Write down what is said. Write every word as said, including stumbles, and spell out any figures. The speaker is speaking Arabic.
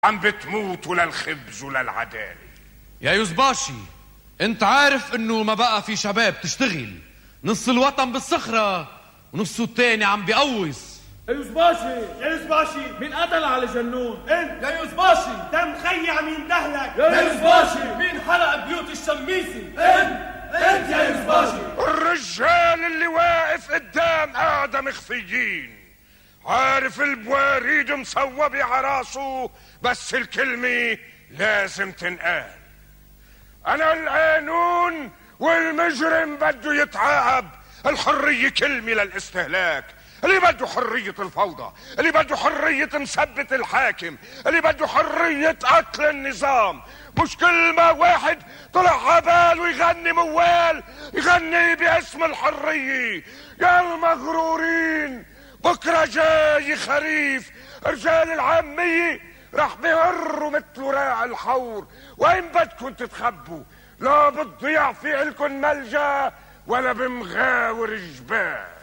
عم بتموت ولا الخبز ولا العدالة. يا يوزباشي، انت عارف انه ما بقى في شباب تشتغل، نص الوطن بالصخرة ونصه التاني عم بيقوص. يا يوزباشي يا يوزباشي، مين قتل على جنون؟ انت يا يوزباشي. دم خي عم يندهلك. يا يوزباشي، مين حرق بيوت الشميسي؟ انت انت يا يوزباشي. الرجال اللي واقف قدام قاعدة مخفيين، عارف البواريد مصوبة عراسه، بس الكلمة لازم تنقال. أنا القانون والمجرم بده يتعاقب. الحرية كلمة للاستهلاك، اللي بده حرية الفوضى، اللي بده حرية مثبت الحاكم، اللي بده حرية قتل النظام. مش كل ما واحد طلع عبال ويغني موال يغني باسم الحرية. يا المغرورين، بكرة جاي خريف، رجال العامية رح بيهروا مثل وراع الحور. وين بدكم تتخبوا؟ لا بتضيع في إلكن ملجأ ولا بمغاور جبال.